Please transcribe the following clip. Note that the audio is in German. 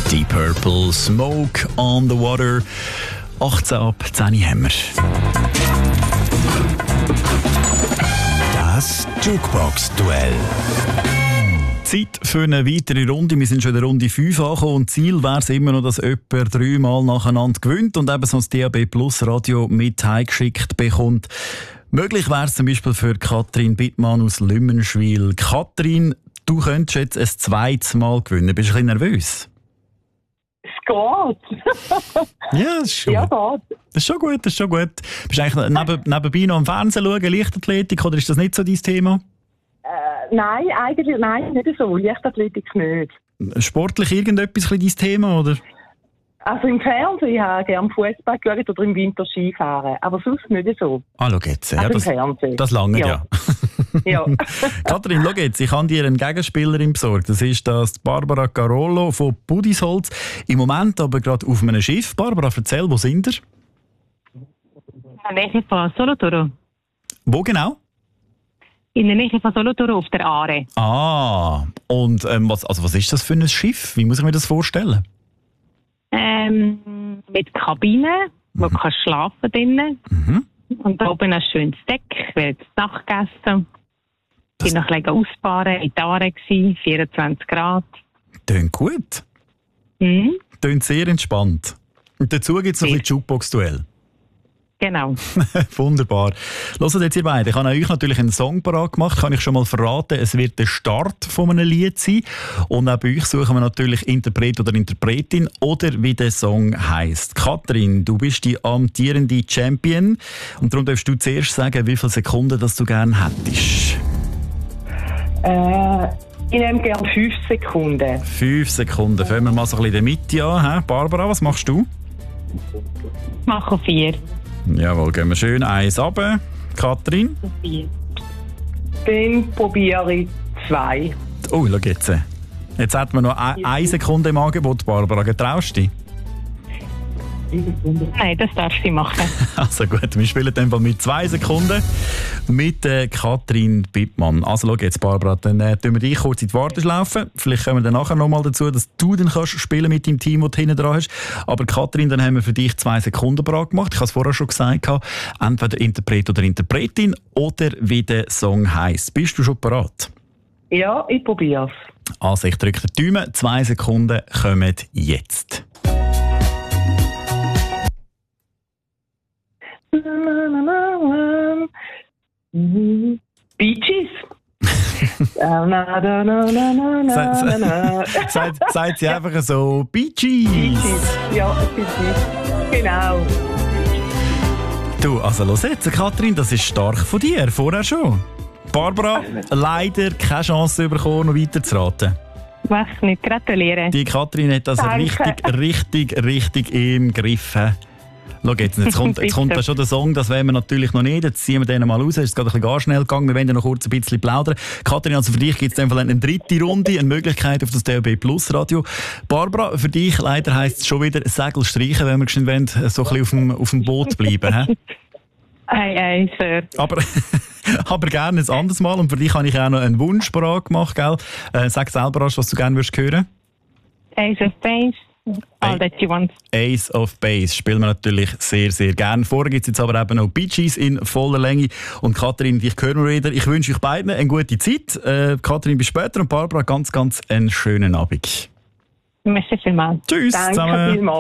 Deep Purple, Smoke on the Water. 18 ab 10 haben wir. Das Jukebox-Duell. Zeit für eine weitere Runde. Wir sind schon in der Runde 5 angekommen und Ziel wäre es immer noch, dass jemand 3 Mal nacheinander gewinnt und eben so ein DAB Plus Radio mit heimgeschickt bekommt. Möglich wäre es zum Beispiel für Katrin Bittmann aus Lümmenschwil. Katrin, du könntest jetzt ein zweites Mal gewinnen. Bist du ein bisschen nervös? Es geht. Ja, das ist schon gut. Das ist schon gut. Bist du eigentlich nebenbei noch am Fernsehen schauen, Leichtathletik, oder ist das nicht so dein Thema? Nein, eigentlich nicht so. Leichtathletik nicht. Sportlich irgendetwas dein Thema, oder? Also im Fernsehen habe ich gerne Fußball geschaut oder im Winter Skifahren. Aber sonst nicht so. Ah, schau jetzt. Ja, also im Fernsehen. Das lange, ja. Ja. Katrin, schau jetzt. Ich habe dir einen Gegenspielerin besorgt. Das ist das Barbara Carollo von Budisholz. Im Moment aber gerade auf einem Schiff. Barbara, erzähl, wo sind ihr? In der Nähe von Solothurn. Wo genau? In der Nähe von Solothurn auf der Aare. Ah, und was ist das für ein Schiff? Wie muss ich mir das vorstellen? Mit Kabine, wo du kannst schlafen drinnen. Und da oben ein schönes Deck, wird Nachtgegessen. Ich war noch ein bisschen ausfahren, in der Aare, 24 Grad. Tönt gut. Tönt sehr entspannt. Und dazu gibt es noch ein bisschen Jukebox-Duell. Genau. Wunderbar. Hört jetzt ihr beide. Ich habe euch natürlich einen Song parat gemacht. Kann ich schon mal verraten, es wird der Start von einem Lied sein. Und auch bei euch suchen wir natürlich Interpret oder Interpretin oder wie der Song heisst. Katrin, du bist die amtierende Champion. Und darum darfst du zuerst sagen, wie viele Sekunden das du gerne hättest. Ich nehme gerne 5 Sekunden. 5 Sekunden. Fangen wir mal so ein bisschen in der Mitte an. Barbara, was machst du? Ich mache 4. Jawohl, gehen wir schön 1 runter. Katrin? 4. Dann probiere ich 2. Oh, schau jetzt. Jetzt hat man noch 1 Sekunde im Angebot, Barbara. Getraust du dich? Nein, das darfst du machen. Also gut, wir spielen dann mit 2 Sekunden mit Katrin Bittmann. Also schau jetzt, Barbara, dann tun wir dich kurz in die Warteschlaufe. Vielleicht kommen wir dann nachher nochmal dazu, dass du dann kannst spielen mit deinem Team, das du hinten dran hast. Aber Katrin, dann haben wir für dich 2 Sekunden bereit gemacht. Ich habe es vorher schon gesagt, entweder Interpret oder Interpretin oder wie der Song heisst. Bist du schon bereit? Ja, ich probiere es. Also ich drücke den Daumen. 2 Sekunden kommen jetzt. Bee Gees. Sagt sie einfach so, Bee Gees. Ja, Bee Gees. Genau. Du, also los jetzt, Katrin, das ist stark von dir, vorher schon. Barbara, leider keine Chance bekommen, noch weiterzuraten. Ich möchte nicht gratulieren. Die Katrin hat das richtig im Griff. Schau jetzt kommt da schon der Song, das wollen wir natürlich noch nicht. Jetzt ziehen wir den mal raus. Es ist gerade ein bisschen gar schnell gegangen. Wir wollen ja noch kurz ein bisschen plaudern. Katrin, also für dich gibt es eine dritte Runde, eine Möglichkeit auf das DAB Plus Radio. Barbara, für dich leider heisst es schon wieder Segel streichen, wenn wir geschwind wollen, so ein bisschen auf dem Boot bleiben. Ei, Sir. Aber gerne ein anderes Mal. Und für dich habe ich auch noch einen Wunsch parat gemacht, gell? Sag selber, was du gerne würdest hören. Ace of Base. All that you want. Ace of Base spielen wir natürlich sehr, sehr gerne. Vorher gibt es jetzt aber eben noch Bee Gees in voller Länge. Und Katrin, dich hören wir wieder. Ich wünsche euch beiden eine gute Zeit. Katrin, bis später und Barbara, ganz einen schönen Abend. Merci vielmals. Tschüss Danke zusammen. vielmals.